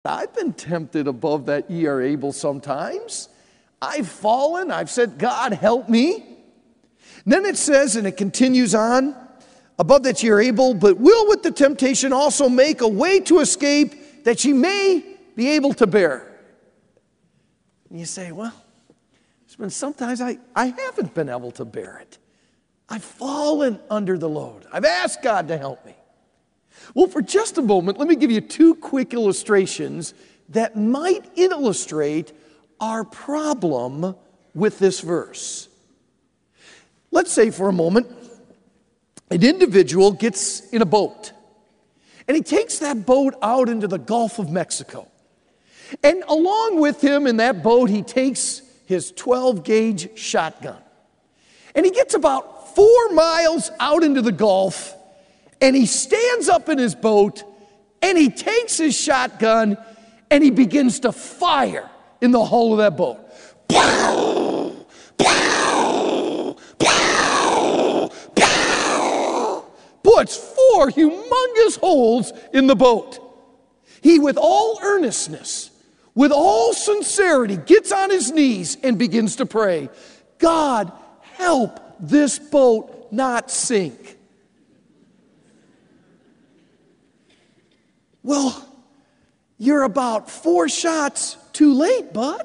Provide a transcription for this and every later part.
I've been tempted above that ye are able sometimes. I've fallen. I've said, God, help me. And then it says, and it continues on, above that ye are able, but will with the temptation also make a way to escape that ye may be able to bear. And you say, well, there's been sometimes I haven't been able to bear it. I've fallen under the load. I've asked God to help me. Well, for just a moment, let me give you two quick illustrations that might illustrate our problem with this verse. Let's say for a moment, an individual gets in a boat, and he takes that boat out into the Gulf of Mexico. And along with him in that boat, he takes his 12-gauge shotgun. And he gets about 4 miles out into the Gulf, and he stands up in his boat, and he takes his shotgun, and he begins to fire in the hull of that boat. Pow! Pow! Pow! Pow! Puts 4 humongous holes in the boat. He, with all earnestness, with all sincerity, gets on his knees and begins to pray, God, help this boat not sink. Well, you're about 4 shots too late, bud.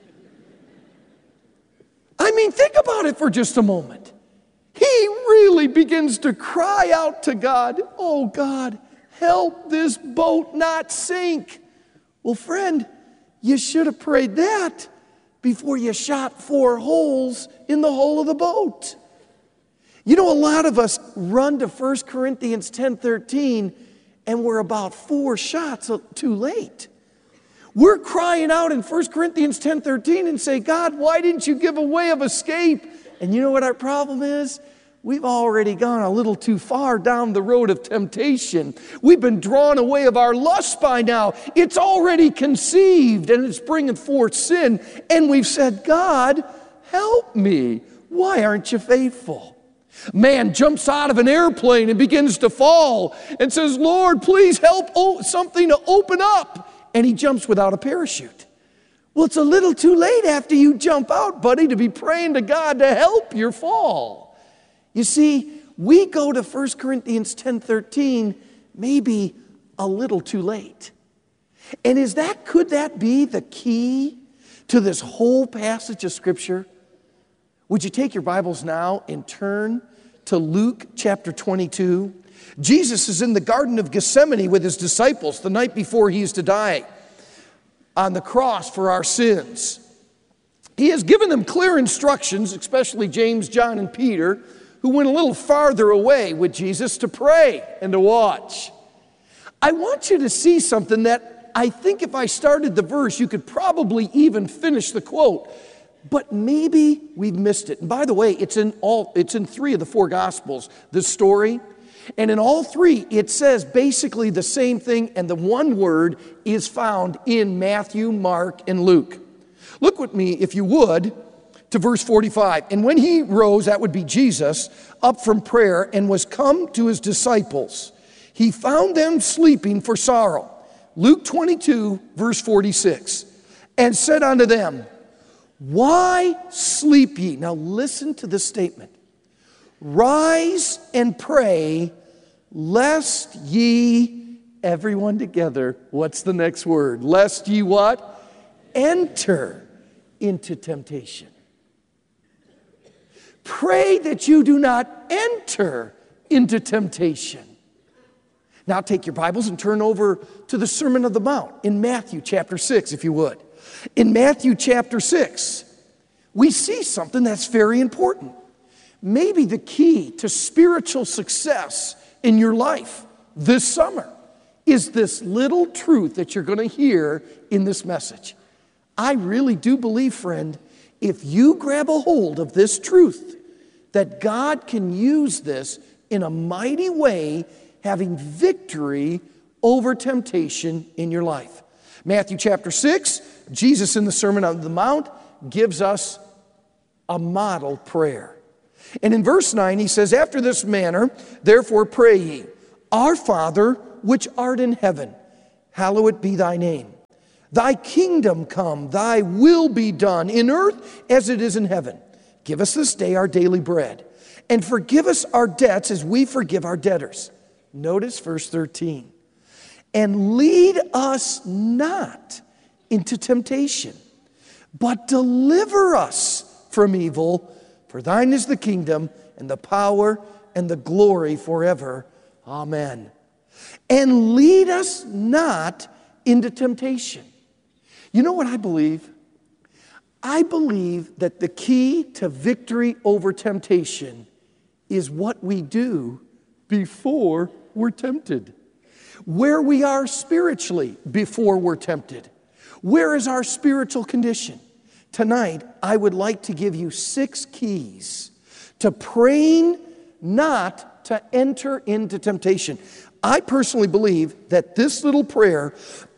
I mean, think about it for just a moment. He really begins to cry out to God, oh God, help this boat not sink. Well, friend, you should have prayed that before you shot 4 holes in the hull of the boat. You know, a lot of us run to 1 Corinthians 10:13, and we're about 4 shots too late. We're crying out in 1 Corinthians 10:13 and say, God, why didn't you give a way of escape? And you know what our problem is? We've already gone a little too far down the road of temptation. We've been drawn away of our lust by now. It's already conceived and it's bringing forth sin. And we've said, God, help me. Why aren't you faithful? Man jumps out of an airplane and begins to fall and says, Lord, please help something to open up. And he jumps without a parachute. Well, it's a little too late after you jump out, buddy, to be praying to God to help your fall. You see, we go to 1 Corinthians 10:13 maybe a little too late. And could that be the key to this whole passage of Scripture? Would you take your Bibles now and turn to Luke chapter 22? Jesus is in the Garden of Gethsemane with his disciples the night before he is to die on the cross for our sins. He has given them clear instructions, especially James, John, and Peter, who went a little farther away with Jesus to pray and to watch. I want you to see something that I think if I started the verse, you could probably even finish the quote. But maybe we've missed it. And by the way, it's in 3 of the 4 Gospels, this story. And in all 3, it says basically the same thing, and the one word is found in Matthew, Mark, and Luke. Look with me, if you would, to verse 45. And when he rose, that would be Jesus, up from prayer and was come to his disciples, he found them sleeping for sorrow. Luke 22, verse 46. And said unto them, why sleep ye? Now listen to this statement. Rise and pray, lest ye, everyone together, what's the next word? Lest ye what? Enter into temptation. Pray that you do not enter into temptation. Now take your Bibles and turn over to the Sermon on the Mount in Matthew chapter 6, if you would. In Matthew chapter 6, we see something that's very important. Maybe the key to spiritual success in your life this summer is this little truth that you're going to hear in this message. I really do believe, friend, if you grab a hold of this truth, that God can use this in a mighty way, having victory over temptation in your life. Matthew chapter 6, Jesus in the Sermon on the Mount gives us a model prayer. And in verse 9 he says, after this manner, therefore pray ye, our Father which art in heaven, hallowed be thy name. Thy kingdom come, thy will be done in earth as it is in heaven. Give us this day our daily bread, and forgive us our debts as we forgive our debtors. Notice verse 13. And lead us not into temptation, but deliver us from evil. For thine is the kingdom and the power and the glory forever. Amen. And lead us not into temptation. You know what I believe? I believe that the key to victory over temptation is what we do before we're tempted. Where we are spiritually before we're tempted. Where is our spiritual condition? Tonight, I would like to give you 6 keys to praying not to enter into temptation. I personally believe that this little prayer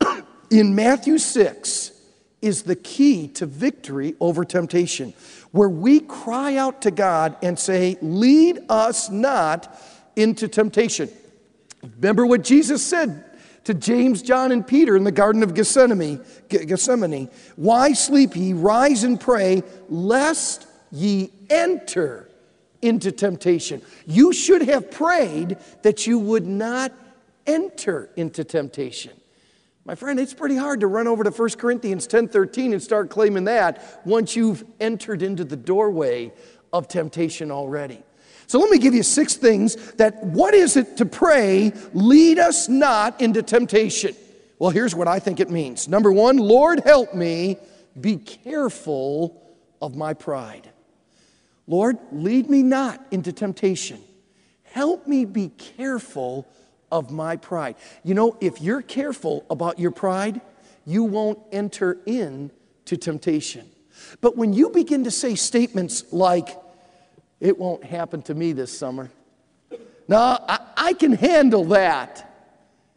in Matthew 6 is the key to victory over temptation, where we cry out to God and say, lead us not into temptation. Remember what Jesus said to James, John, and Peter in the Garden of Gethsemane. Why sleep ye? Rise and pray, lest ye enter into temptation. You should have prayed that you would not enter into temptation. My friend, it's pretty hard to run over to 1 Corinthians 10:13 and start claiming that once you've entered into the doorway of temptation already. So let me give you 6 things that, what is it to pray, lead us not into temptation? Well, here's what I think it means. Number 1, Lord, help me be careful of my pride. Lord, lead me not into temptation. Help me be careful of my pride. You know, if you're careful about your pride, you won't enter into temptation. But when you begin to say statements like, it won't happen to me this summer. No, I can handle that.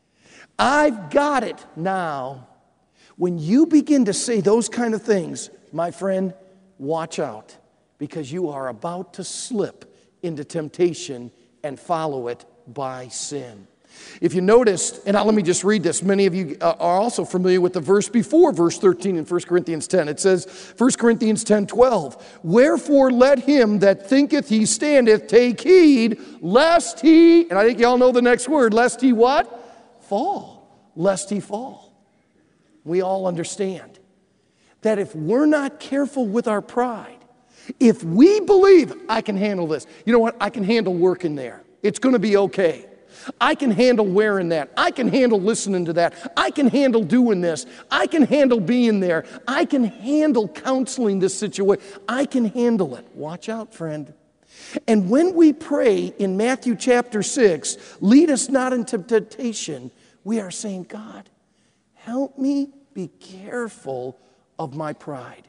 I've got it now. When you begin to say those kind of things, my friend, watch out, because you are about to slip into temptation and follow it by sin. If you noticed, and now let me just read this. Many of you are also familiar with the verse before verse 13 in 1 Corinthians 10. It says, 1 Corinthians 10:12, wherefore let him that thinketh he standeth take heed, lest he, and I think y'all know the next word, lest he what? Fall. Lest he fall. We all understand that if we're not careful with our pride, if we believe, I can handle this. You know what? I can handle working there. It's going to be okay. I can handle wearing that. I can handle listening to that. I can handle doing this. I can handle being there. I can handle counseling this situation. I can handle it. Watch out, friend. And when we pray in Matthew chapter 6, lead us not into temptation, we are saying, God, help me be careful of my pride.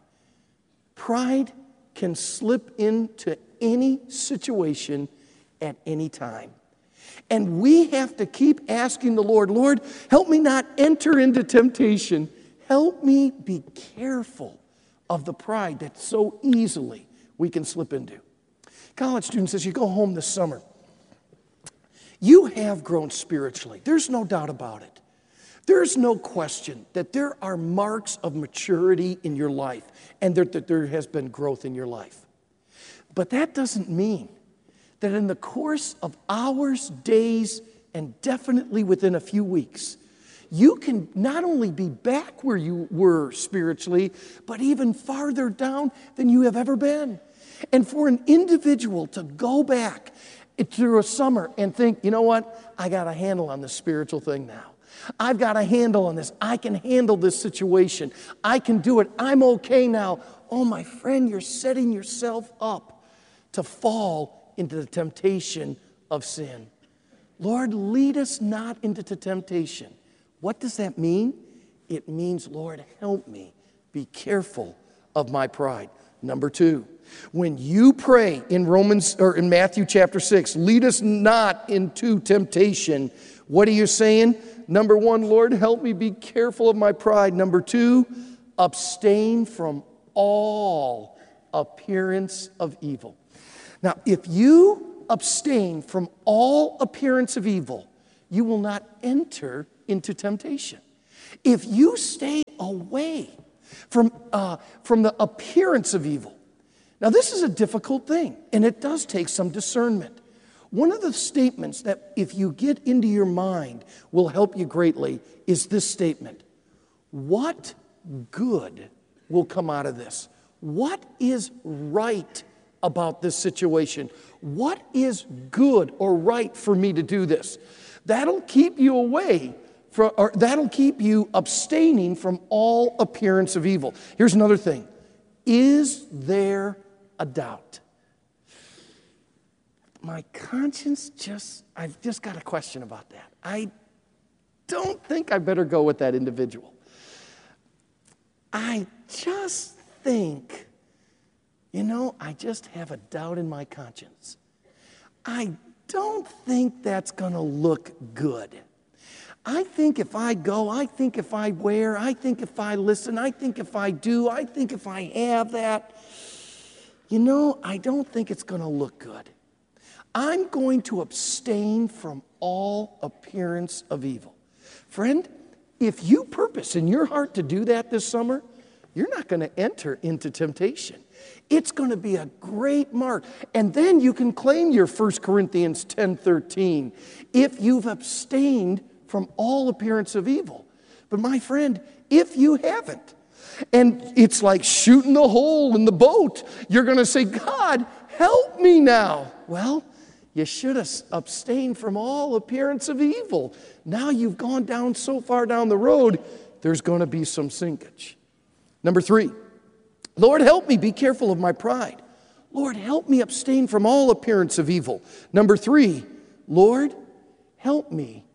Pride can slip into any situation at any time. And we have to keep asking the Lord, Lord, help me not enter into temptation. Help me be careful of the pride that so easily we can slip into. College students, as you go home this summer, you have grown spiritually. There's no doubt about it. There's no question that there are marks of maturity in your life and that there has been growth in your life. But that doesn't mean that in the course of hours, days, and definitely within a few weeks, you can not only be back where you were spiritually, but even farther down than you have ever been. And for an individual to go back through a summer and think, you know what, I got a handle on this spiritual thing now. I've got a handle on this. I can handle this situation. I can do it. I'm okay now. Oh, my friend, you're setting yourself up to fall into the temptation of sin. Lord, lead us not into the temptation. What does that mean? It means, Lord, help me be careful of my pride. Number 2, when you pray in Matthew chapter 6, lead us not into temptation, what are you saying? Number 1, Lord, help me be careful of my pride. Number 2, abstain from all appearance of evil. Now, if you abstain from all appearance of evil, you will not enter into temptation. If you stay away from the appearance of evil. Now, this is a difficult thing, and it does take some discernment. One of the statements that, if you get into your mind, will help you greatly is this statement. What good will come out of this? What is right about this situation? What is good or right for me to do this? That'll keep you away from, or that'll keep you abstaining from all appearance of evil. Here's another thing. Is there a doubt? My conscience I've just got a question about that. I don't think I better go with that individual. I just think, I just have a doubt in my conscience. I don't think that's going to look good. I think if I go, I think if I wear, I think if I listen, I think if I do, I think if I have that, I don't think it's going to look good. I'm going to abstain from all appearance of evil. Friend, if you purpose in your heart to do that this summer, you're not going to enter into temptation. It's going to be a great mark. And then you can claim your 1 Corinthians 10:13 if you've abstained from all appearance of evil. But my friend, if you haven't, and it's like shooting the hole in the boat, you're going to say, God, help me now. Well, you should have abstained from all appearance of evil. Now you've gone down so far down the road, there's going to be some sinkage. Number 3, Lord, help me be careful of my pride. Lord, help me abstain from all appearance of evil. Number 3, Lord, help me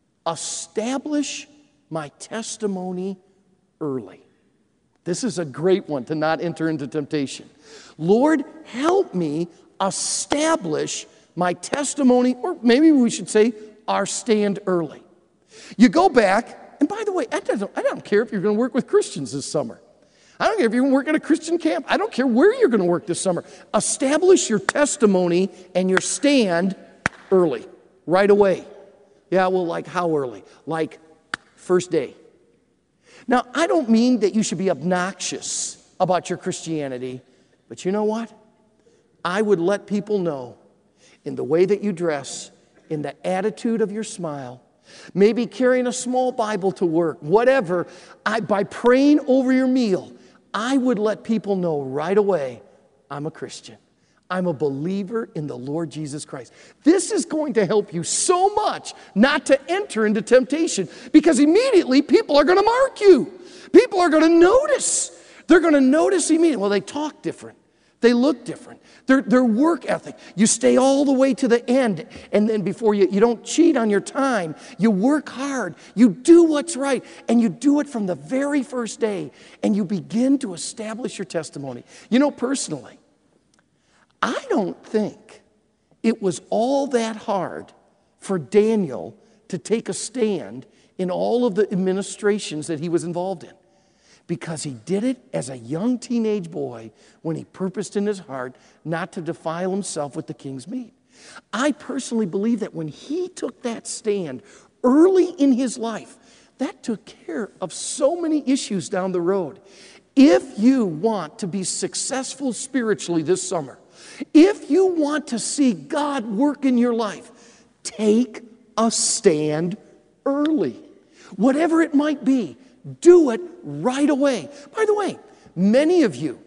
establish my testimony early. This is a great one to not enter into temptation. Lord, help me establish my testimony, or maybe we should say our stand early. You go back, and by the way, I don't care if you're going to work with Christians this summer. I don't care if you're going to work at a Christian camp. I don't care where you're going to work this summer. Establish your testimony and your stand early, right away. Yeah, well, like how early? Like first day. Now, I don't mean that you should be obnoxious about your Christianity, but you know what? I would let people know in the way that you dress, in the attitude of your smile, maybe carrying a small Bible to work, whatever, by praying over your meal, I would let people know right away, I'm a Christian. I'm a believer in the Lord Jesus Christ. This is going to help you so much not to enter into temptation, because immediately people are going to mark you. People are going to notice. They're going to notice immediately. Well, they talk different. They look different. Their work ethic. You stay all the way to the end, and then before you don't cheat on your time. You work hard. You do what's right, and you do it from the very first day, and you begin to establish your testimony. Personally, I don't think it was all that hard for Daniel to take a stand in all of the administrations that he was involved in, because he did it as a young teenage boy when he purposed in his heart not to defile himself with the king's meat. I personally believe that when he took that stand early in his life, that took care of so many issues down the road. If you want to be successful spiritually this summer, if you want to see God work in your life, take a stand early. Whatever it might be, do it right away. By the way, many of you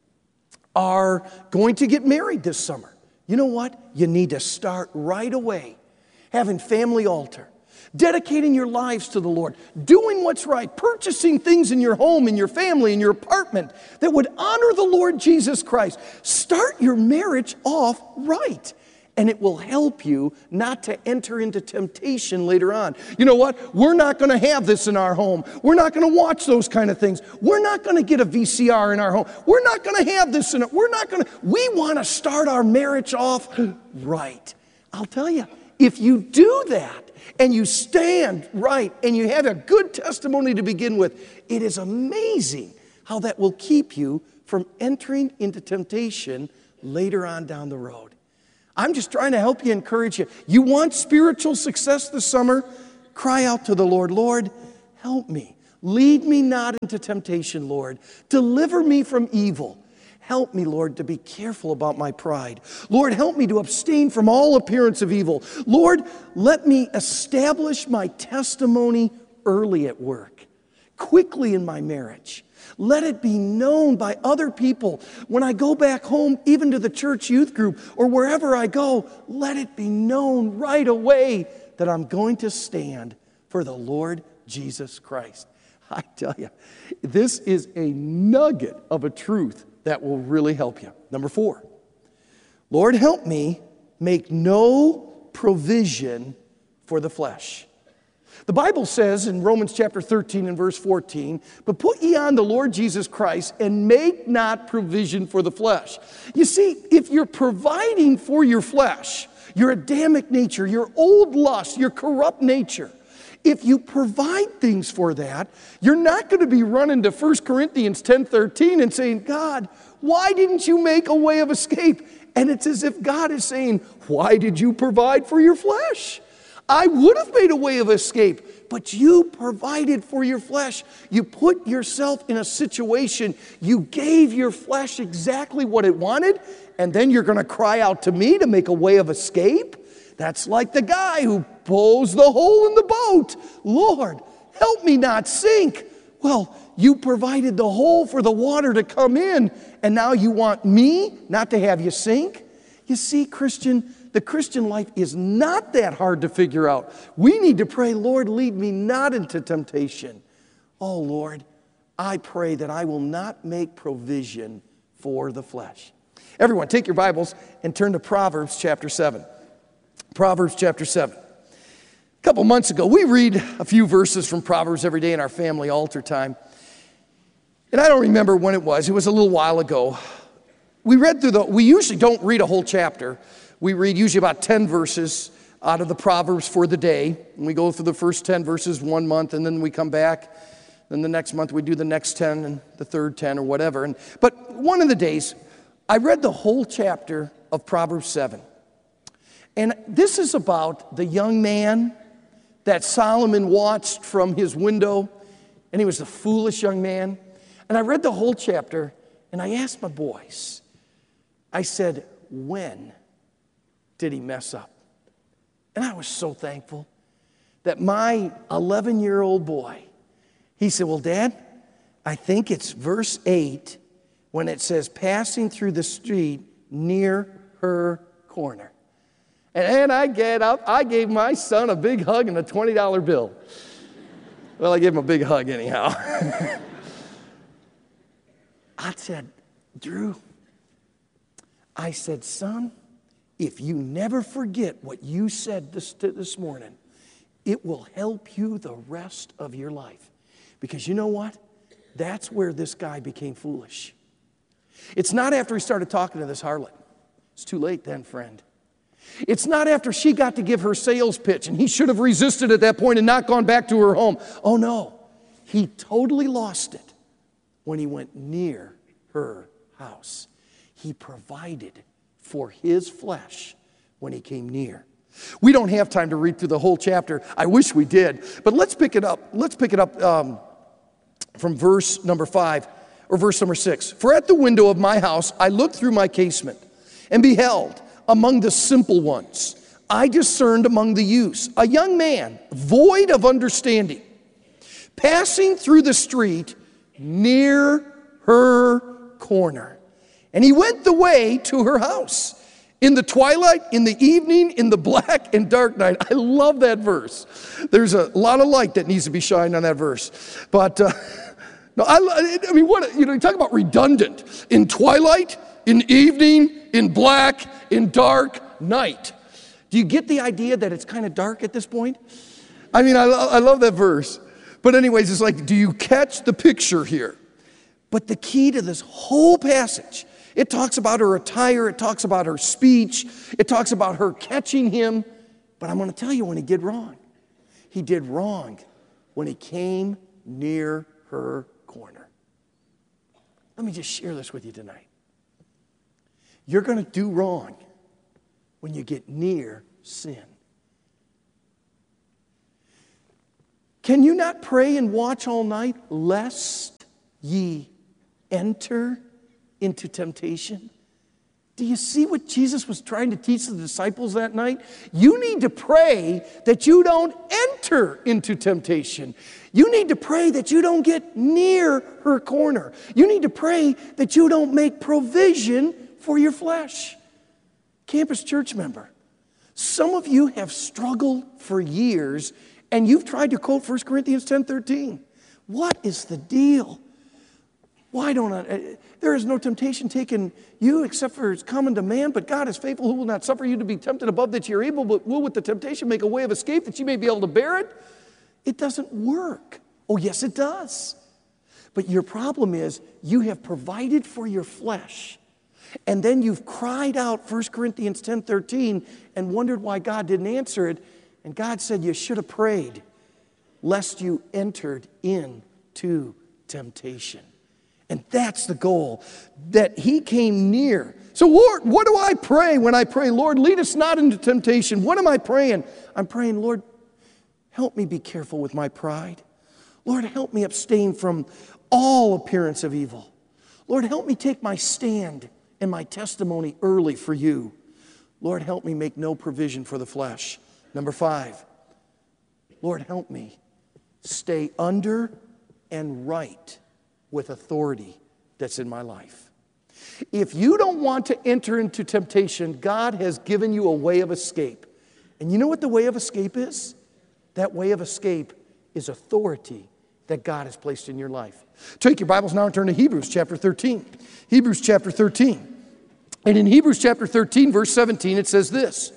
are going to get married this summer. You know what? You need to start right away having family altar, dedicating your lives to the Lord, doing what's right, purchasing things in your home, in your family, in your apartment that would honor the Lord Jesus Christ. Start your marriage off right, and it will help you not to enter into temptation later on. You know what? We're not going to have this in our home. We're not going to watch those kind of things. We're not going to get a VCR in our home. We're not going to have this in it. We want to start our marriage off right. I'll tell you, if you do that, and you stand right, and you have a good testimony to begin with, it is amazing how that will keep you from entering into temptation later on down the road. I'm just trying to help you, encourage you. You want spiritual success this summer? Cry out to the Lord, Lord, help me Lead me not into temptation, Lord. Deliver me from evil. Help me, Lord, to be careful about my pride. Lord, help me to abstain from all appearance of evil. Lord, let me establish my testimony early at work, quickly in my marriage. Let it be known by other people when I go back home, even to the church youth group or wherever I go. Let it be known right away that I'm going to stand for the Lord Jesus Christ. I tell you, this is a nugget of a truth that will really help you. Number 4, Lord, help me make no provision for the flesh. The Bible says in Romans chapter 13 and verse 14, but put ye on the Lord Jesus Christ and make not provision for the flesh. You see, if you're providing for your flesh, your Adamic nature, your old lust, your corrupt nature, if you provide things for that, you're not going to be running to 1 Corinthians 10:13 and saying, God, why didn't you make a way of escape? And it's as if God is saying, why did you provide for your flesh? I would have made a way of escape, but you provided for your flesh. You put yourself in a situation, you gave your flesh exactly what it wanted, and then you're going to cry out to me to make a way of escape? That's like the guy who blows the hole in the boat. Lord, help me not sink. Well, you provided the hole for the water to come in, and now you want me not to have you sink? You see, Christian, the Christian life is not that hard to figure out. We need to pray, Lord, lead me not into temptation. Oh, Lord, I pray that I will not make provision for the flesh. Everyone, take your Bibles and turn to Proverbs chapter 7. Proverbs chapter 7. A couple months ago, we read a few verses from Proverbs every day in our family altar time. And I don't remember when it was. It was a little while ago. We usually don't read a whole chapter. We read usually about 10 verses out of the Proverbs for the day. And we go through the first 10 verses one month, and then we come back. Then the next month we do the next 10 and the third 10 or whatever. But one of the days, I read the whole chapter of Proverbs 7. And this is about the young man that Solomon watched from his window, and he was a foolish young man. And I read the whole chapter, and I asked my boys, I said, when did he mess up? And I was so thankful that my 11-year-old boy, he said, well, Dad, I think it's verse 8 when it says, passing through the street near her corner. And I get up, I gave my son a big hug and a $20 bill. Well, I gave him a big hug anyhow. I said, Drew, I said, son, if you never forget what you said this morning, it will help you the rest of your life. Because you know what? That's where this guy became foolish. It's not after he started talking to this harlot. It's too late then, friend. It's not after she got to give her sales pitch and he should have resisted at that point and not gone back to her home. Oh no, he totally lost it when he went near her house. He provided for his flesh when he came near. We don't have time to read through the whole chapter. I wish we did, but let's pick it up. Let's pick it up from verse number 5 or verse number 6. For at the window of my house I looked through my casement and beheld among the simple ones, I discerned among the youths a young man void of understanding, passing through the street near her corner. And he went the way to her house in the twilight, in the evening, in the black and dark night. I love that verse. There's a lot of light that needs to be shined on that verse. But no, I mean, what you talk about redundant. In twilight, in evening, in black, in dark night. Do you get the idea that it's kind of dark at this point? I mean, I love that verse. But anyways, it's like, do you catch the picture here? But the key to this whole passage, it talks about her attire, it talks about her speech, it talks about her catching him. But I'm going to tell you when he did wrong. He did wrong when he came near her corner. Let me just share this with you tonight. You're going to do wrong when you get near sin. Can you not pray and watch all night, lest ye enter into temptation? Do you see what Jesus was trying to teach the disciples that night? You need to pray that you don't enter into temptation. You need to pray that you don't get near her corner. You need to pray that you don't make provision for your flesh. Campus church member, some of you have struggled for years and you've tried to quote 1 Corinthians 10:13. What is the deal? Why don't I? There is no temptation taken you except for it's common to man, but God is faithful, who will not suffer you to be tempted above that you're able, but will with the temptation make a way of escape that you may be able to bear it. It doesn't work. Oh, yes, it does. But your problem is you have provided for your flesh, and then you've cried out 1 Corinthians 10:13 and wondered why God didn't answer it. And God said you should have prayed, lest you entered into temptation. And that's the goal, that he came near. So Lord, what do I pray when I pray, Lord, lead us not into temptation? What am I praying? I'm praying, Lord, help me be careful with my pride. Lord, help me abstain from all appearance of evil. Lord, help me take my stand and my testimony early for you. Lord, help me make no provision for the flesh. Number 5, Lord, help me stay under and right with authority that's in my life. If you don't want to enter into temptation, God has given you a way of escape. And you know what the way of escape is? That way of escape is authority that God has placed in your life. Take your Bibles now and turn to Hebrews chapter 13. Hebrews chapter 13. And in Hebrews chapter 13, verse 17, it says this: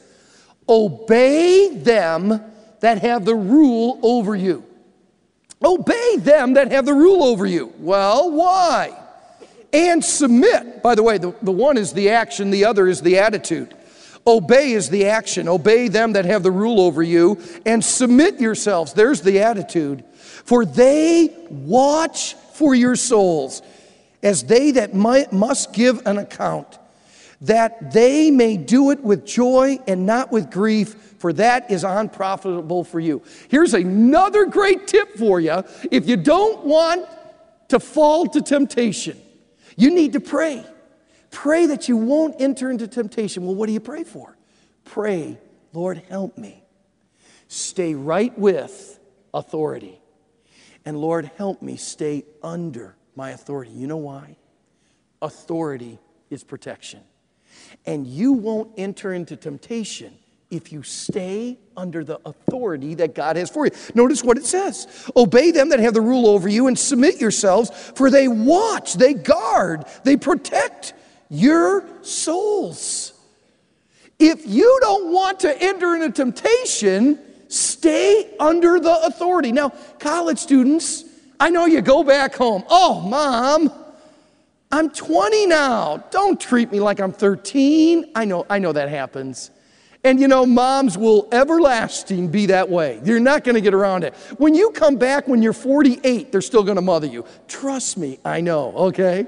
obey them that have the rule over you. Obey them that have the rule over you. Well, why? And submit. By the way, the one is the action, the other is the attitude. Obey is the action. Obey them that have the rule over you, and submit yourselves. There's the attitude. For they watch for your souls, as they that must give an account, that they may do it with joy and not with grief, for that is unprofitable for you. Here's another great tip for you. If you don't want to fall to temptation, you need to pray. Pray that you won't enter into temptation. Well, what do you pray for? Pray, Lord, help me stay right with authority. And Lord, help me stay under my authority. You know why? Authority is protection. And you won't enter into temptation if you stay under the authority that God has for you. Notice what it says. Obey them that have the rule over you and submit yourselves, for they watch, they guard, they protect your souls. If you don't want to enter into temptation, stay under the authority. Now, college students, I know you go back home. Oh, Mom, I'm 20 now. Don't treat me like I'm 13. I know that happens. And you know, moms will everlasting be that way. You're not going to get around it. When you come back when you're 48, they're still going to mother you. Trust me, I know, okay?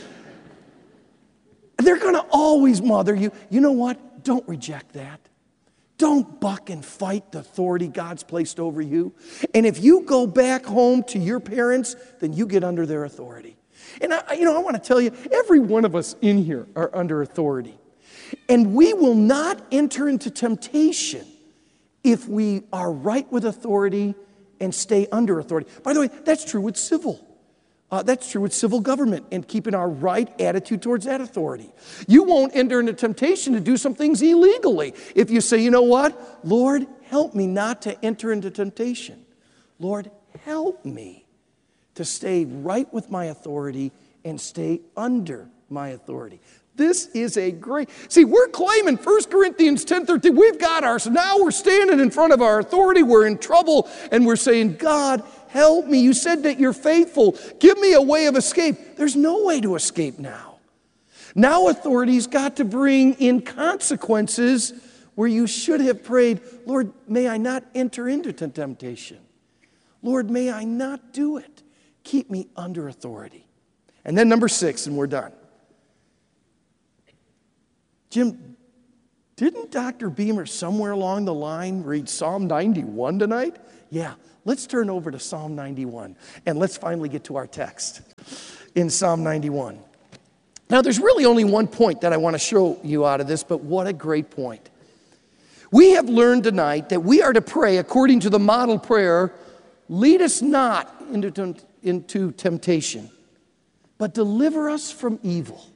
They're going to always mother you. You know what? Don't reject that. Don't buck and fight the authority God's placed over you. And if you go back home to your parents, then you get under their authority. And I want to tell you, every one of us in here are under authority. And we will not enter into temptation if we are right with authority and stay under authority. By the way, that's true with civil. That's true with civil government and keeping our right attitude towards that authority. You won't enter into temptation to do some things illegally if you say, you know what? Lord, help me not to enter into temptation. Lord, help me to stay right with my authority and stay under my authority. This is a great... See, we're claiming 1 Corinthians 10:13. We've got ours. Now we're standing in front of our authority. We're in trouble. And we're saying, God, help me. You said that you're faithful. Give me a way of escape. There's no way to escape now. Now authority's got to bring in consequences where you should have prayed, Lord, may I not enter into temptation. Lord, may I not do it. Keep me under authority. And then number 6, and we're done. Jim, Didn't Dr. Beamer somewhere along the line read Psalm 91 tonight? Yeah, let's turn over to Psalm 91 and let's finally get to our text in Psalm 91. Now, there's really only one point that I want to show you out of this, but what a great point. We have learned tonight that we are to pray according to the model prayer, lead us not into temptation, but deliver us from evil.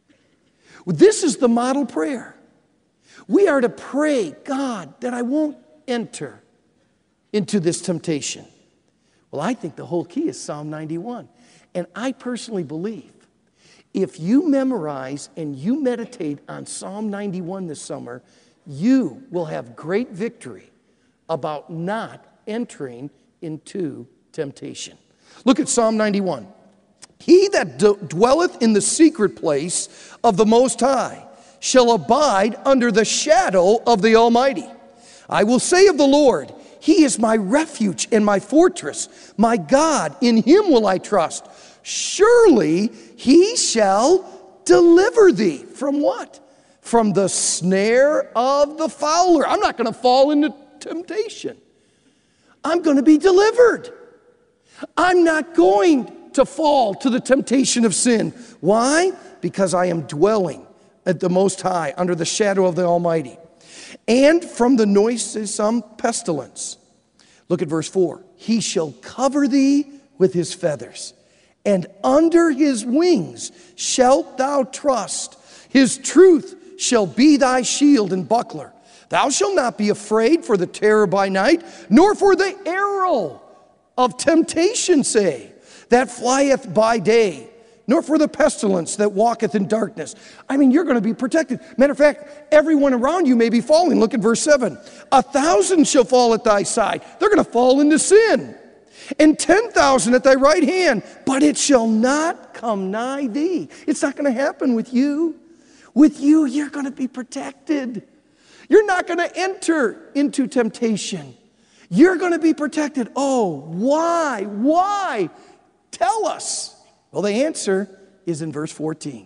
This is the model prayer. We are to pray, God, that I won't enter into this temptation. Well, I think the whole key is Psalm 91. And I personally believe if you memorize and you meditate on Psalm 91 this summer, you will have great victory about not entering into temptation. Look at Psalm 91. He that dwelleth in the secret place of the Most High shall abide under the shadow of the Almighty. I will say of the Lord, He is my refuge and my fortress, my God, in Him will I trust. Surely He shall deliver thee from what? From the snare of the fowler. I'm not going to fall into temptation. I'm going to be delivered. I'm not going to fall to the temptation of sin. Why? Because I am dwelling at the Most High, under the shadow of the Almighty. And from the noisome pestilence. Look at verse 4. He shall cover thee with his feathers, and under his wings shalt thou trust. His truth shall be thy shield and buckler. Thou shalt not be afraid for the terror by night, nor for the arrow of temptation, say, that flieth by day, nor for the pestilence that walketh in darkness. I mean, you're going to be protected. Matter of fact, everyone around you may be falling. Look at verse 7. 1,000 shall fall at thy side. They're going to fall into sin. And 10,000 at thy right hand, but it shall not come nigh thee. It's not going to happen with you. With you, you're going to be protected. You're not going to enter into temptation. You're going to be protected. Oh, why? Why? Tell us. Well, the answer is in verse 14.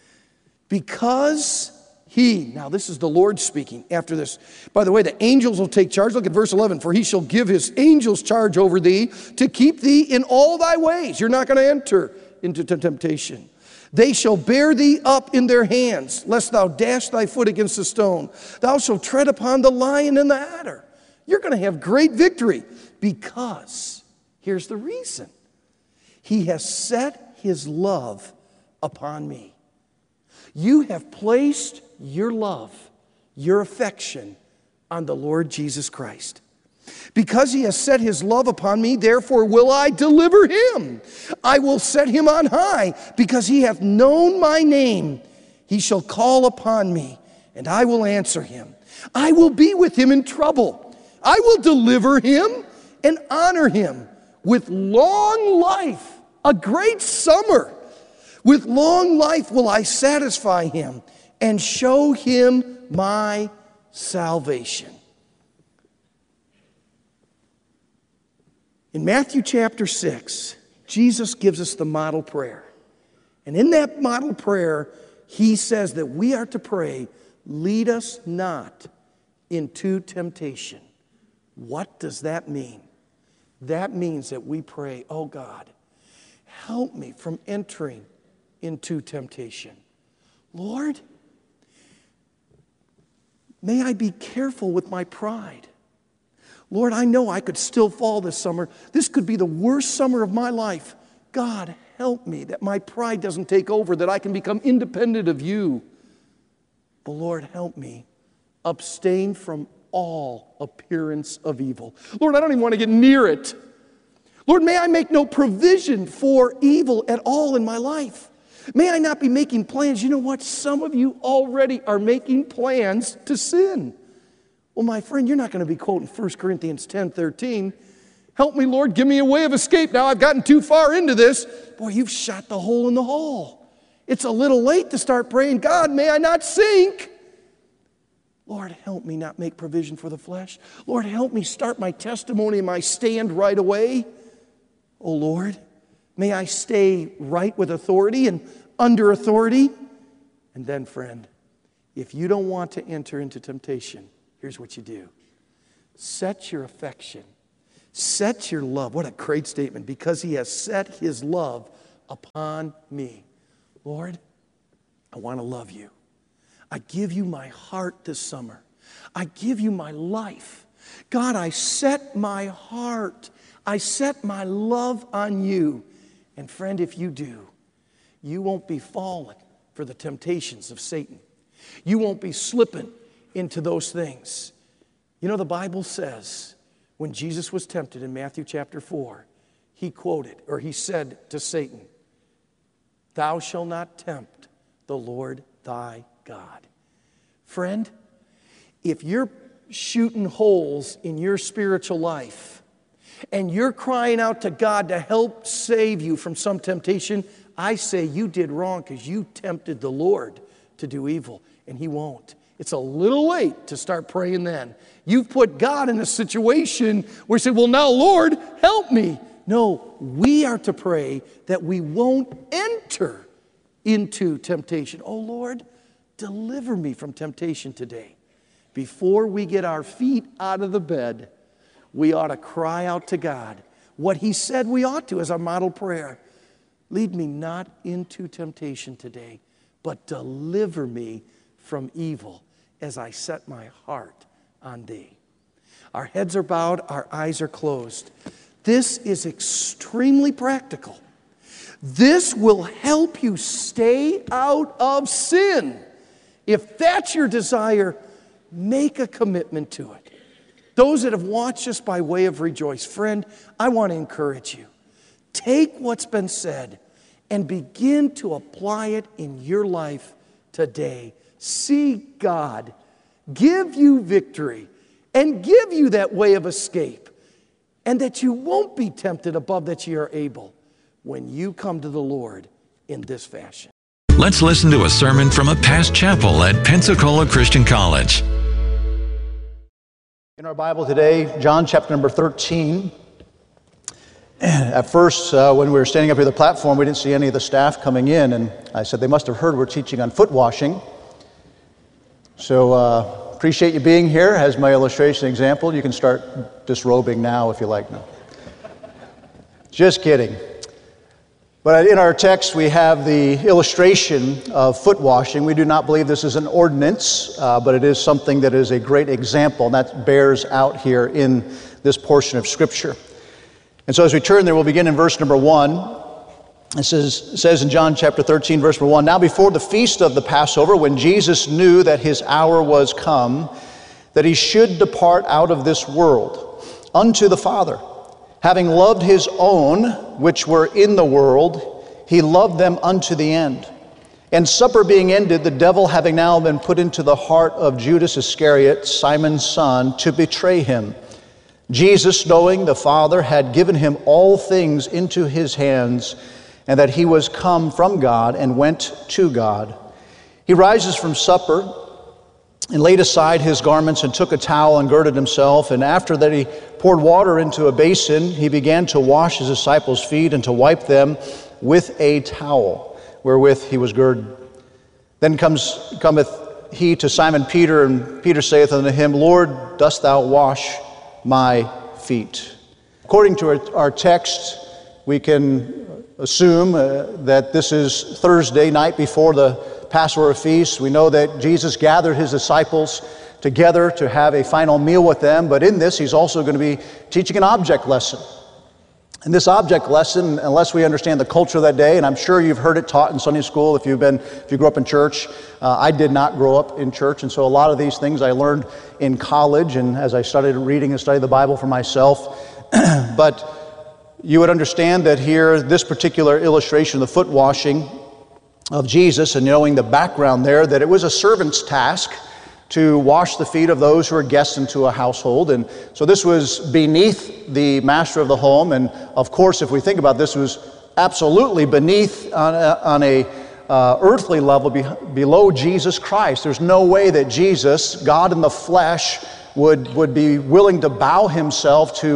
Because He, now this is the Lord speaking after this. By the way, the angels will take charge. Look at verse 11. For He shall give His angels charge over thee to keep thee in all thy ways. You're not going to enter into temptation. They shall bear thee up in their hands, lest thou dash thy foot against a stone. Thou shalt tread upon the lion and the adder. You're going to have great victory because, here's the reason. He has set His love upon me. You have placed your love, your affection on the Lord Jesus Christ. Because He has set His love upon me, therefore will I deliver him. I will set him on high, because he hath known my name. He shall call upon me, and I will answer him. I will be with him in trouble. I will deliver him and honor him with long life, a great summer. With long life will I satisfy him and show him my salvation. In Matthew chapter 6, Jesus gives us the model prayer. And in that model prayer, He says that we are to pray, lead us not into temptation. What does that mean? That means that we pray, oh God, help me from entering into temptation. Lord, may I be careful with my pride. Lord, I know I could still fall this summer. This could be the worst summer of my life. God, help me that my pride doesn't take over, that I can become independent of you. But Lord, help me abstain from all appearance of evil. Lord, I don't even want to get near it. Lord, may I make no provision for evil at all in my life. May I not be making plans. You know what? Some of you already are making plans to sin. Well, my friend, you're not going to be quoting 1 Corinthians 10:13. Help me, Lord, give me a way of escape. Now I've gotten too far into this. Boy, you've shot the hole in the hall. It's a little late to start praying, God, may I not sink. Lord, help me not make provision for the flesh. Lord, help me start my testimony and my stand right away. Oh, Lord, may I stay right with authority and under authority. And then, friend, If you don't want to enter into temptation, here's what you do. Set your affection, set your love. What a great statement. Because he has set his love upon me. Lord, I want to love you. I give you my heart this summer. I give you my life. God, I set my heart, I set my love on you. And friend, if you do, you won't be falling for the temptations of Satan. You won't be slipping into those things. You know, the Bible says when Jesus was tempted in Matthew chapter 4, he said to Satan, "Thou shalt not tempt the Lord thy God." Friend, if you're shooting holes in your spiritual life and you're crying out to God to help save you from some temptation, I say you did wrong because you tempted the Lord to do evil, and he won't. It's a little late to start praying then. You've put God in a situation where you say, well, now, Lord, help me. No, we are to pray that we won't enter into temptation. Oh, Lord, deliver me from temptation today. Before we get our feet out of the bed, we ought to cry out to God what he said we ought to as our model prayer. Lead me not into temptation today, but deliver me from evil as I set my heart on thee. Our heads are bowed, our eyes are closed. This is extremely practical. This will help you stay out of sin. If that's your desire, make a commitment to it. Those that have watched us by way of rejoice, friend, I want to encourage you. Take what's been said and begin to apply it in your life today. See God give you victory and give you that way of escape, and that you won't be tempted above that you are able when you come to the Lord in this fashion. Let's listen to a sermon from a past chapel at Pensacola Christian College. In our Bible today, John chapter number 13. At first, when we were standing up here at the platform, we didn't see any of the staff coming in, and I said they must have heard we're teaching on foot washing. So appreciate you being here. As my illustration example, you can start disrobing now if you like. No. Just kidding. But in our text, we have the illustration of foot washing. We do not believe this is an ordinance, but it is something that is a great example, and that bears out here in this portion of Scripture. And so as we turn there, we'll begin in verse number 1. It says in John chapter 13, verse number 1, "Now before the feast of the Passover, when Jesus knew that his hour was come, that he should depart out of this world unto the Father, having loved his own which were in the world, he loved them unto the end. And supper being ended, the devil having now been put into the heart of Judas Iscariot, Simon's son, to betray him. Jesus, knowing the Father had given him all things into his hands, and that he was come from God and went to God, he rises from supper and laid aside his garments and took a towel and girded himself. And after that he poured water into a basin, he began to wash his disciples' feet and to wipe them with a towel wherewith he was girded. Then cometh he to Simon Peter, and Peter saith unto him, Lord, dost thou wash my feet? According to our text, we can assume that this is Thursday night before the Passover feast. We know that Jesus gathered his disciples together to have a final meal with them, but in this he's also going to be teaching an object lesson. And this object lesson, unless we understand the culture of that day, and I'm sure you've heard it taught in Sunday school if you grew up in church. I did not grow up in church, and so a lot of these things I learned in college and as I started reading and studying the Bible for myself. But you would understand that here, this particular illustration of the foot washing of Jesus, and knowing the background there, that it was a servant's task to wash the feet of those who are guests into a household. And so this was beneath the master of the home. And of course, if we think about this, was absolutely beneath on a earthly level below Jesus Christ. There's no way that Jesus, God in the flesh, would be willing to bow himself to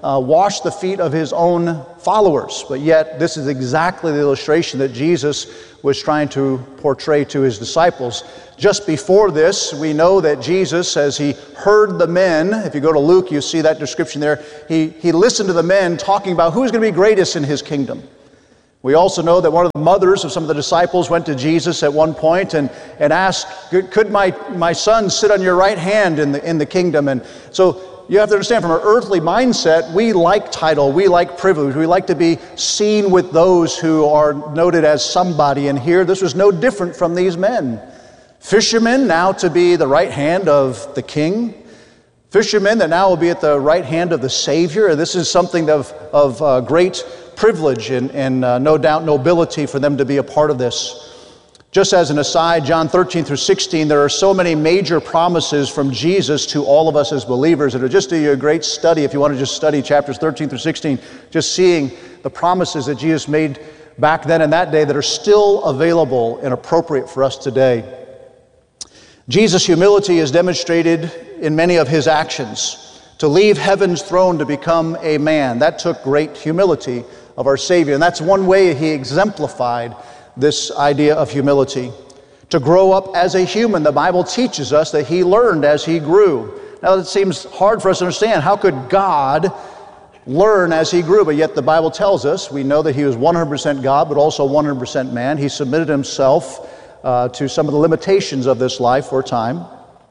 wash the feet of his own followers. But yet, this is exactly the illustration that Jesus was trying to portray to his disciples. Just before this, we know that Jesus, as he heard the men, if you go to Luke, you see that description there, he listened to the men talking about who's going to be greatest in his kingdom. We also know that one of the mothers of some of the disciples went to Jesus at one point and asked, could my son sit on your right hand in the kingdom? And so you have to understand, from an earthly mindset, we like title, we like privilege, we like to be seen with those who are noted as somebody. And here, this was no different from these men. Fishermen, now to be the right hand of the king. Fishermen that now will be at the right hand of the Savior. This is something of great privilege and no doubt nobility for them to be a part of this. Just as an aside, John 13 through 16, there are so many major promises from Jesus to all of us as believers. It'll just do you a great study if you want to just study chapters 13 through 16, just seeing the promises that Jesus made back then in that day that are still available and appropriate for us today. Jesus' humility is demonstrated in many of his actions. To leave heaven's throne to become a man, that took great humility of our Savior. And that's one way he exemplified this idea of humility. To grow up as a human, the Bible teaches us that he learned as he grew. Now it seems hard for us to understand. How could God learn as he grew? But yet the Bible tells us, we know that he was 100% God, but also 100% man. He submitted himself to some of the limitations of this life for a time.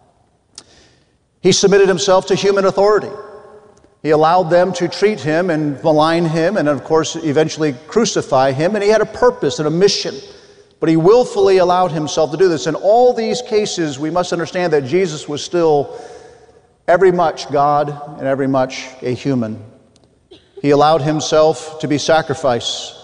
He submitted himself to human authority. He allowed them to treat him and malign him and, of course, eventually crucify him. And he had a purpose and a mission. But he willfully allowed himself to do this. In all these cases, we must understand that Jesus was still every much God and every much a human. He allowed himself to be sacrificed.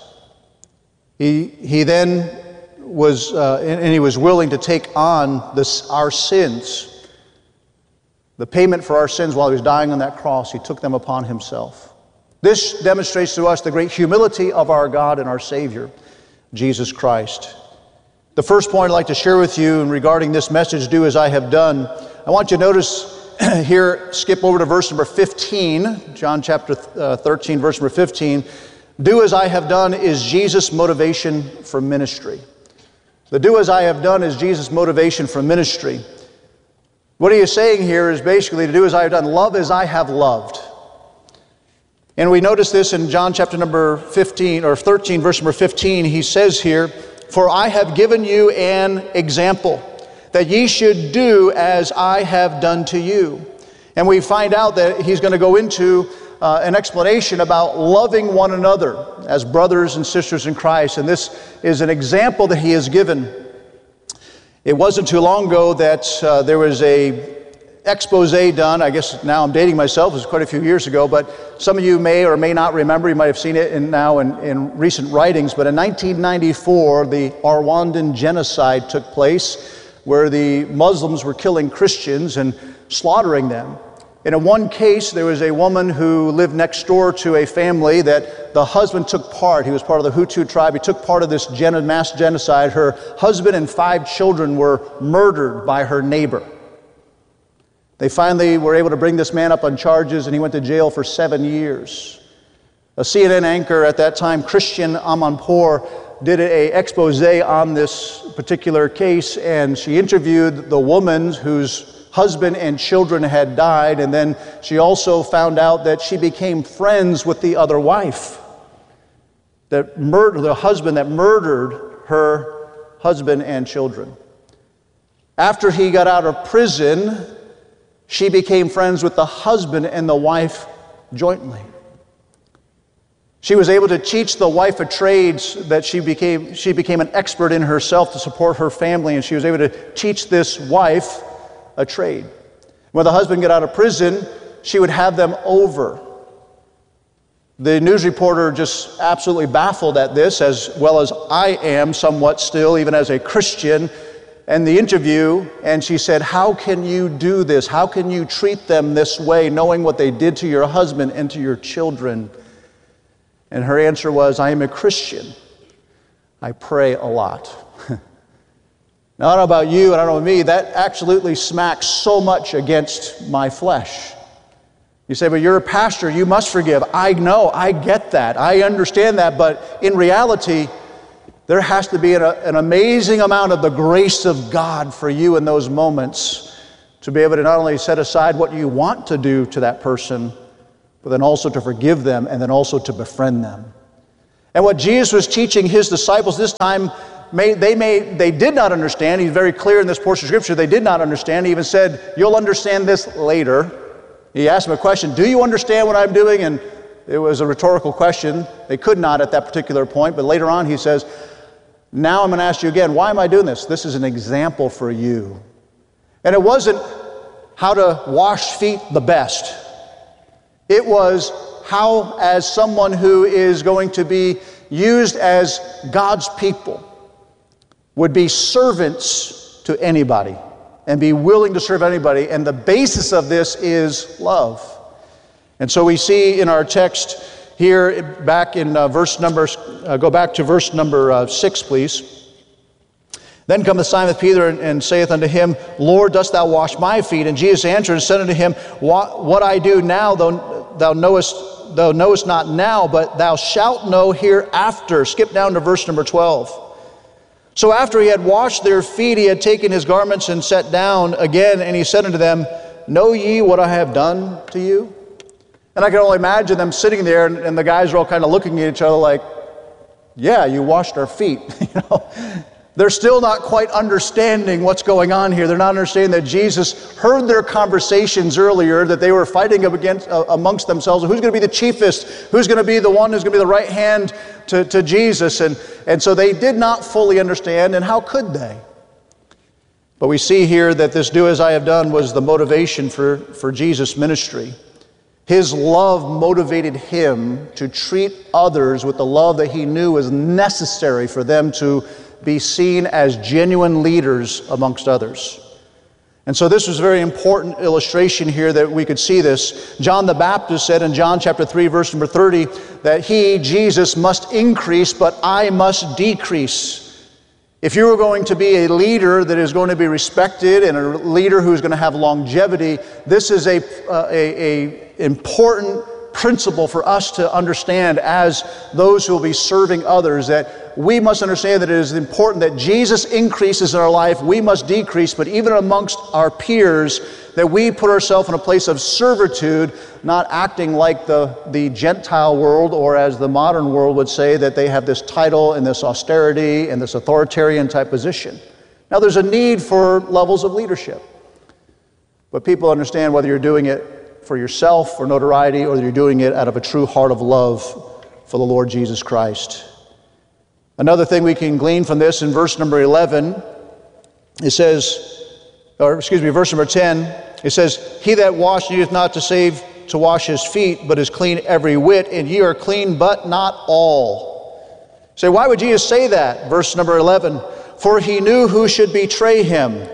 He then was, and he was willing to take on our sins. The payment for our sins while he was dying on that cross, he took them upon himself. This demonstrates to us the great humility of our God and our Savior, Jesus Christ. The first point I'd like to share with you regarding this message, do as I have done, I want you to notice here, skip over to verse number 15, John chapter 13, verse number 15. Do as I have done is Jesus' motivation for ministry. The do as I have done is Jesus' motivation for ministry. What he is saying here is basically to do as I have done, love as I have loved. And we notice this in John chapter number 15 or 13, verse number 15. He says here, for I have given you an example that ye should do as I have done to you. And we find out that he's going to go into an explanation about loving one another as brothers and sisters in Christ. And this is an example that he has given. It wasn't too long ago that there was a expose done. I guess now I'm dating myself. It was quite a few years ago, but some of you may or may not remember. You might have seen it in recent writings. But in 1994, the Rwandan genocide took place, where the Muslims were killing Christians and slaughtering them. And in one case, there was a woman who lived next door to a family that the husband took part. He was part of the Hutu tribe. He took part of this mass genocide. Her husband and 5 children were murdered by her neighbor. They finally were able to bring this man up on charges, and he went to jail for 7 years. A CNN anchor at that time, Christian Amanpour, did an expose on this particular case, and she interviewed the woman whose husband and children had died, and then she also found out that she became friends with the other wife, the husband that murdered her husband and children. After he got out of prison, she became friends with the husband and the wife jointly. She was able to teach the wife a trade that she became an expert in herself to support her family, and she was able to teach this wife a trade. When the husband got out of prison, she would have them over. The news reporter just absolutely baffled at this, as well as I am somewhat still, even as a Christian, and the interview, and she said, how can you do this? How can you treat them this way, knowing what they did to your husband and to your children? And her answer was, I am a Christian. I pray a lot. Now, I don't know about you, and I don't know me, that absolutely smacks so much against my flesh. You say, but you're a pastor, you must forgive. I know, I get that, I understand that, but in reality, there has to be an amazing amount of the grace of God for you in those moments to be able to not only set aside what you want to do to that person, but then also to forgive them and then also to befriend them. And what Jesus was teaching his disciples this time, they did not understand. He's very clear in this portion of Scripture, they did not understand. He even said, you'll understand this later. He asked them a question, do you understand what I'm doing? And it was a rhetorical question. They could not at that particular point, but later on he says, now I'm going to ask you again, why am I doing this? This is an example for you. And it wasn't how to wash feet the best. It was how, as someone who is going to be used as God's people, would be servants to anybody and be willing to serve anybody. And the basis of this is love. And so we see in our text here, back in go back to verse number 6, please. Then cometh Simon Peter and saith unto him, Lord, dost thou wash my feet? And Jesus answered and said unto him, What I do now, thou knowest not now, but thou shalt know hereafter. Skip down to verse number 12. So after he had washed their feet, he had taken his garments and sat down again, and he said unto them, Know ye what I have done to you? And I can only imagine them sitting there, and the guys are all kind of looking at each other like, yeah, you washed our feet. They're still not quite understanding what's going on here. They're not understanding that Jesus heard their conversations earlier, that they were fighting amongst themselves. Who's going to be the chiefest? Who's going to be the one who's going to be the right hand to Jesus? And so they did not fully understand, and how could they? But we see here that this do as I have done was the motivation for Jesus' ministry. His love motivated him to treat others with the love that he knew was necessary for them to be seen as genuine leaders amongst others. And so this was a very important illustration here that we could see this. John the Baptist said in John chapter 3, verse number 30, that he, Jesus, must increase, but I must decrease. If you are going to be a leader that is going to be respected and a leader who is going to have longevity, this is a important principle for us to understand as those who will be serving others, that we must understand that it is important that Jesus increases in our life, we must decrease, but even amongst our peers, that we put ourselves in a place of servitude, not acting like the Gentile world, or as the modern world would say, that they have this title and this austerity and this authoritarian type position. Now there's a need for levels of leadership, but people understand whether you're doing it for yourself, for notoriety, or you're doing it out of a true heart of love for the Lord Jesus Christ. Another thing we can glean from this in verse number 11, it says, verse number 10, it says, He that washed needeth not to save to wash his feet, but is clean every whit, and ye are clean, but not all. So why would Jesus say that? Verse number 11, For he knew who should betray him.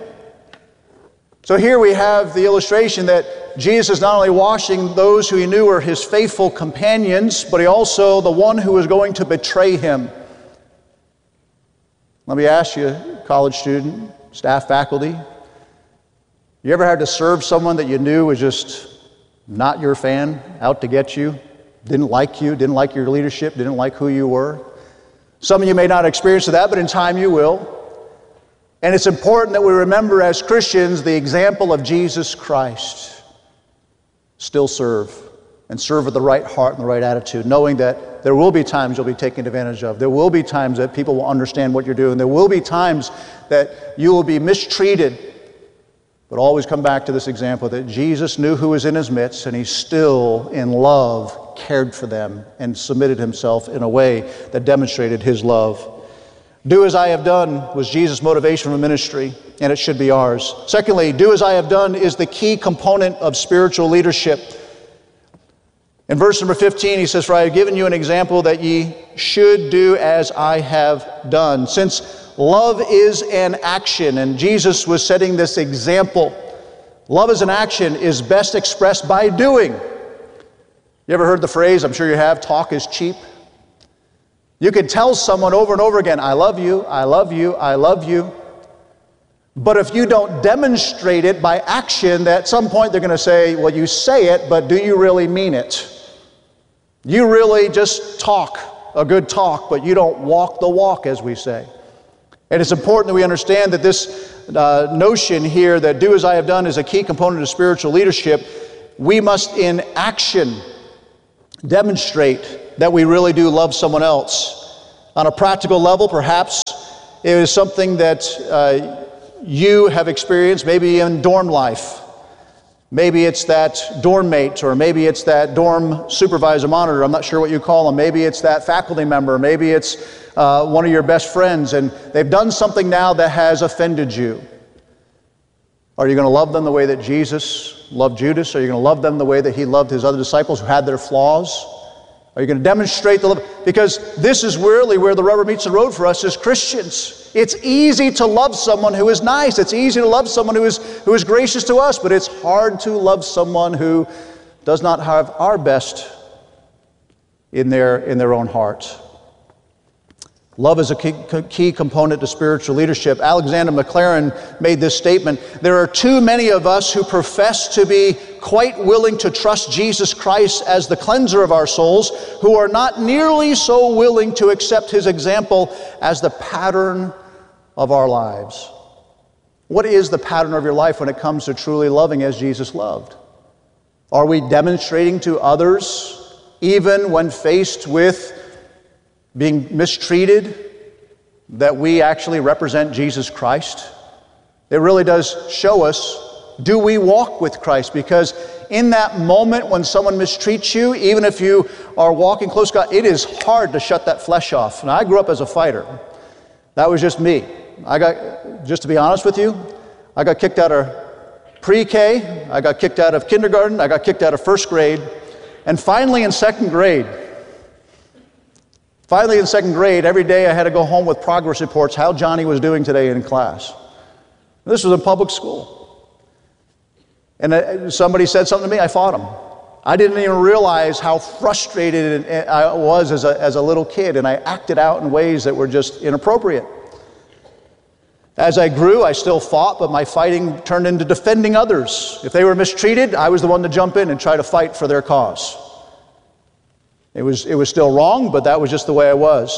So here we have the illustration that Jesus is not only washing those who he knew were his faithful companions, but he also the one who was going to betray him. Let me ask you, college student, staff, faculty, you ever had to serve someone that you knew was just not your fan, out to get you, didn't like your leadership, didn't like who you were? Some of you may not experience that, but in time you will. And it's important that we remember as Christians the example of Jesus Christ. Still serve, and serve with the right heart and the right attitude, knowing that there will be times you'll be taken advantage of. There will be times that people will understand what you're doing. There will be times that you will be mistreated. But always come back to this example that Jesus knew who was in his midst, and he still, in love, cared for them and submitted himself in a way that demonstrated his love. Do as I have done was Jesus' motivation for ministry, and it should be ours. Secondly, do as I have done is the key component of spiritual leadership. In verse number 15, he says, For I have given you an example that ye should do as I have done. Since love is an action, and Jesus was setting this example, love as an action is best expressed by doing. You ever heard the phrase, I'm sure you have, talk is cheap? You can tell someone over and over again, I love you, I love you, I love you. But if you don't demonstrate it by action, at some point they're going to say, well, you say it, but do you really mean it? You really just talk a good talk, but you don't walk the walk, as we say. And it's important that we understand that this notion here that do as I have done is a key component of spiritual leadership. We must in action demonstrate that we really do love someone else. On a practical level, perhaps it is something that you have experienced, maybe in dorm life. Maybe it's that dorm mate, or maybe it's that dorm supervisor, monitor, I'm not sure what you call them. Maybe it's that faculty member, maybe it's one of your best friends, and they've done something now that has offended you. Are you going to love them the way that Jesus loved Judas? Are you going to love them the way that he loved his other disciples who had their flaws? Are you going to demonstrate the love? Because this is really where the rubber meets the road for us as Christians. It's easy to love someone who is nice. It's easy to love someone who is gracious to us, but it's hard to love someone who does not have our best in their own heart. Love is a key component to spiritual leadership. Alexander Maclaren made this statement: there are too many of us who profess to be quite willing to trust Jesus Christ as the cleanser of our souls, who are not nearly so willing to accept his example as the pattern of our lives. What is the pattern of your life when it comes to truly loving as Jesus loved? Are we demonstrating to others, even when faced with being mistreated, that we actually represent Jesus Christ? It really does show us, do we walk with Christ? Because in that moment when someone mistreats you, even if you are walking close to God, it is hard to shut that flesh off. And I grew up as a fighter. That was just me. Just to be honest with you, I got kicked out of pre-K, I got kicked out of kindergarten, I got kicked out of first grade, and finally in second grade, every day I had to go home with progress reports, how Johnny was doing today in class. This was in public school. And somebody said something to me, I fought him. I didn't even realize how frustrated I was as a little kid, and I acted out in ways that were just inappropriate. As I grew, I still fought, but my fighting turned into defending others. If they were mistreated, I was the one to jump in and try to fight for their cause. It was still wrong, but that was just the way I was.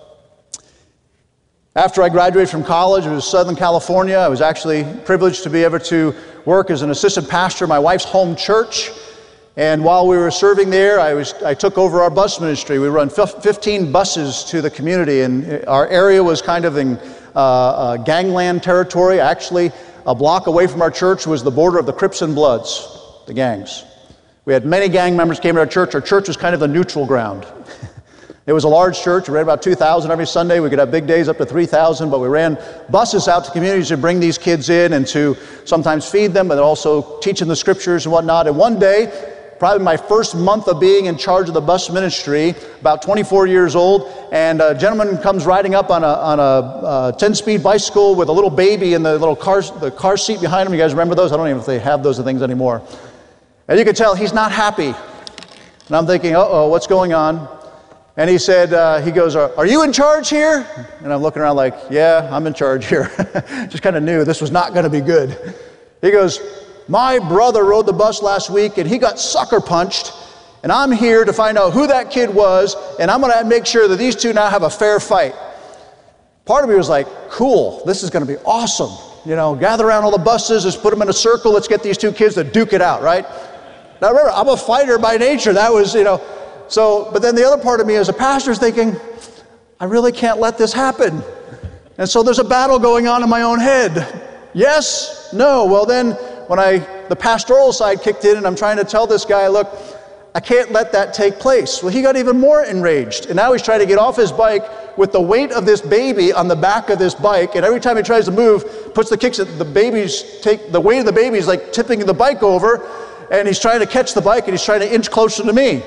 After I graduated from college, it was Southern California. I was actually privileged to be able to work as an assistant pastor in my wife's home church. And while we were serving there, I took over our bus ministry. We run 15 buses to the community, and our area was kind of in gangland territory. Actually, a block away from our church was the border of the Crips and Bloods, the gangs. We had many gang members came to our church. Our church was kind of the neutral ground. It was a large church. We ran about 2,000 every Sunday. We could have big days up to 3,000, but we ran buses out to communities to bring these kids in and to sometimes feed them, but also teach them the scriptures and whatnot. And one day, probably my first month of being in charge of the bus ministry, about 24 years old, and a gentleman comes riding up on a 10-speed bicycle with a little baby in the car seat behind him. You guys remember those? I don't even know if they have those things anymore. And you could tell he's not happy. And I'm thinking, uh-oh, what's going on? And he said, he goes, are you in charge here? And I'm looking around like, yeah, I'm in charge here. Just kind of knew this was not going to be good. He goes, my brother rode the bus last week and he got sucker punched. And I'm here to find out who that kid was. And I'm going to make sure that these two now have a fair fight. Part of me was like, cool, this is going to be awesome. You know, gather around all the buses, just put them in a circle. Let's get these two kids to duke it out, right? Now remember, I'm a fighter by nature. That was, but then the other part of me as a pastor is thinking, I really can't let this happen. And so there's a battle going on in my own head. Yes? No? Well then, when the pastoral side kicked in and I'm trying to tell this guy, look, I can't let that take place. Well, he got even more enraged. And now he's trying to get off his bike with the weight of this baby on the back of this bike. And every time he tries to move, puts the kicks, the weight of the baby is like tipping the bike over. And he's trying to catch the bike and he's trying to inch closer to me.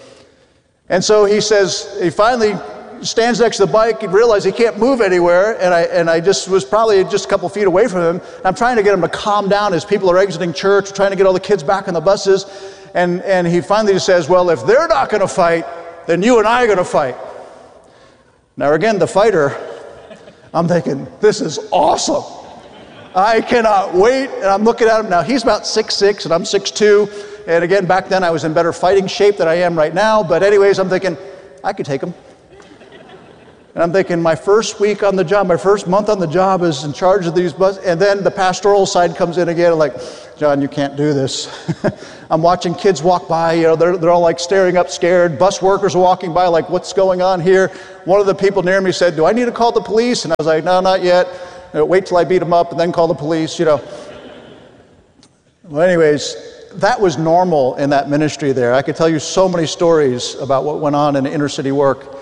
And so he says, he finally stands next to the bike and realizes he can't move anywhere. And I just was probably just a couple feet away from him. I'm trying to get him to calm down as people are exiting church, trying to get all the kids back on the buses. And he finally just says, well, if they're not going to fight, then you and I are going to fight. Now again, the fighter, I'm thinking, this is awesome. I cannot wait. And I'm looking at him now. He's about 6'6", and I'm 6'2". And again, back then I was in better fighting shape than I am right now. But anyways, I'm thinking, I could take him. And I'm thinking, my first week on the job, my first month on the job is in charge of these buses. And then the pastoral side comes in again, like, John, you can't do this. I'm watching kids walk by, they're all like staring up scared. Bus workers are walking by like, what's going on here? One of the people near me said, do I need to call the police? And I was like, no, not yet. Wait till I beat them up and then call the police, Well, anyways, that was normal in that ministry there. I could tell you so many stories about what went on in inner city work.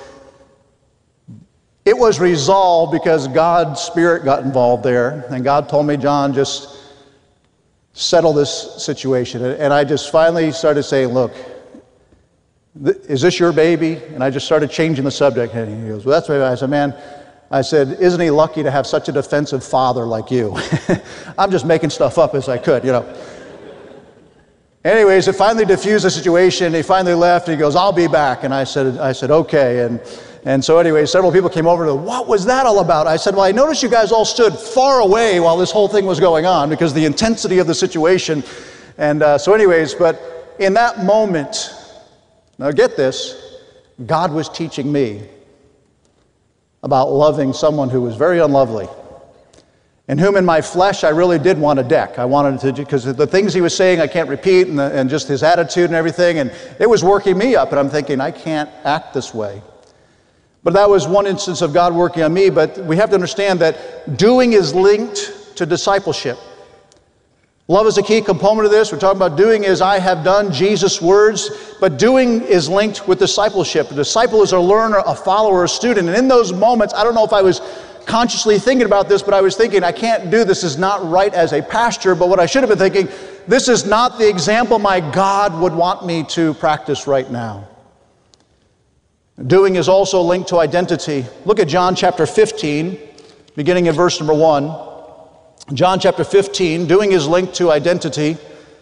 It was resolved because God's Spirit got involved there, and God told me, John, just settle this situation. And I just finally started saying, look, is this your baby? And I just started changing the subject. And he goes, well, that's right. I said, man, isn't he lucky to have such a defensive father like you? I'm just making stuff up as I could, Anyways, it finally diffused the situation. He finally left. And he goes, I'll be back. And I said, okay. And so anyway, several people came over to, what was that all about? I said, well, I noticed you guys all stood far away while this whole thing was going on because of the intensity of the situation. And so anyways, but in that moment, now get this, God was teaching me about loving someone who was very unlovely, and whom in my flesh I really did want to deck. I wanted to, because the things he was saying I can't repeat, and just his attitude and everything, and it was working me up, and I'm thinking, I can't act this way. But that was one instance of God working on me, but we have to understand that doing is linked to discipleship. Love is a key component of this. We're talking about doing as I have done, Jesus' words, but doing is linked with discipleship. A disciple is a learner, a follower, a student, and in those moments, I don't know if I was consciously thinking about this, but I was thinking, I can't do this, is not right as a pastor, but what I should have been thinking, this is not the example my God would want me to practice right now. Doing is also linked to identity. Look at John chapter 15, beginning in verse number 1. John chapter 15, doing is linked to identity.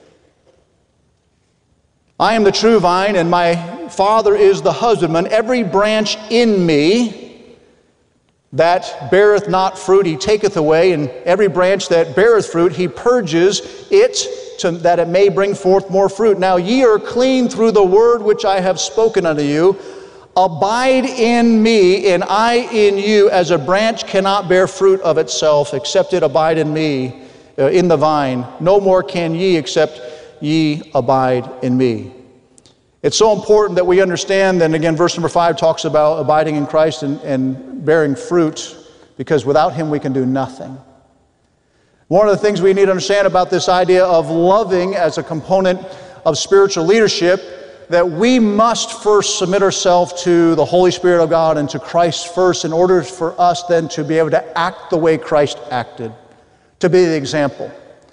I am the true vine, and my Father is the husbandman. Every branch in me that beareth not fruit, he taketh away, and every branch that beareth fruit, he purges it, that it may bring forth more fruit. Now ye are clean through the word which I have spoken unto you. Abide in me, and I in you, as a branch cannot bear fruit of itself, except it abide in me, in the vine. No more can ye, except ye abide in me. It's so important that we understand, and again, verse number 5 talks about abiding in Christ and bearing fruit, because without him we can do nothing. One of the things we need to understand about this idea of loving as a component of spiritual leadership, that we must first submit ourselves to the Holy Spirit of God and to Christ first in order for us then to be able to act the way Christ acted, to be the example.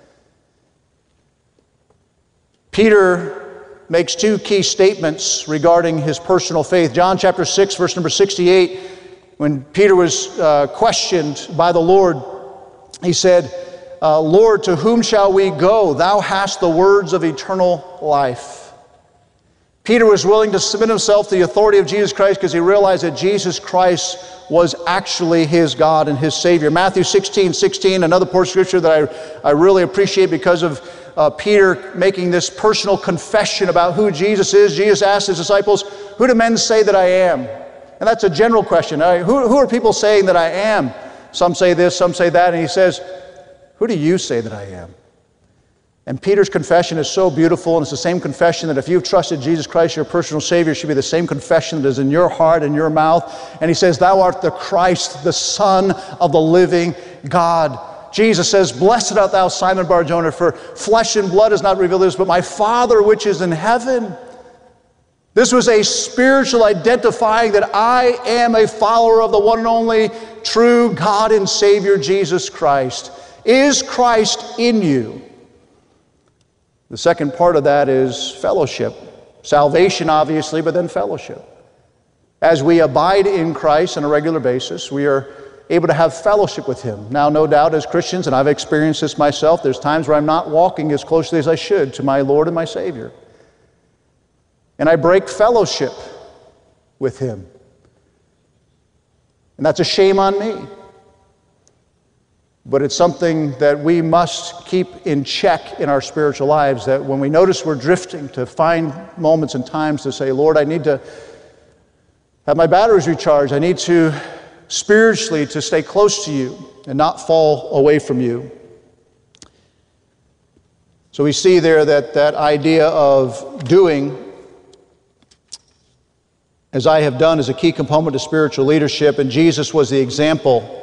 Peter makes two key statements regarding his personal faith. John chapter 6, verse number 68, when Peter was questioned by the Lord, he said, Lord, to whom shall we go? Thou hast the words of eternal life. Peter was willing to submit himself to the authority of Jesus Christ because he realized that Jesus Christ was actually his God and his Savior. Matthew 16:16, another portion of Scripture that I really appreciate because of Peter making this personal confession about who Jesus is. Jesus asked his disciples, who do men say that I am? And that's a general question. Who are people saying that I am? Some say this, some say that, and he says, who do you say that I am? And Peter's confession is so beautiful, and it's the same confession that if you've trusted Jesus Christ, your personal Savior, it should be the same confession that is in your heart and your mouth. And he says, thou art the Christ, the Son of the living God. Jesus says, blessed art thou, Simon Bar-Jonah, for flesh and blood has not revealed this, but my Father which is in heaven. This was a spiritual identifying that I am a follower of the one and only true God and Savior, Jesus Christ. Is Christ in you? The second part of that is fellowship. Salvation, obviously, but then fellowship. As we abide in Christ on a regular basis, we are able to have fellowship with him. Now, no doubt, as Christians, and I've experienced this myself, there's times where I'm not walking as closely as I should to my Lord and my Savior. And I break fellowship with him. And that's a shame on me. but it's something that we must keep in check in our spiritual lives, that when we notice we're drifting, to find moments and times to say, Lord, I need to have my batteries recharged. I need to spiritually to stay close to you and not fall away from you. So we see there that idea of doing as I have done is a key component of spiritual leadership, and Jesus was the example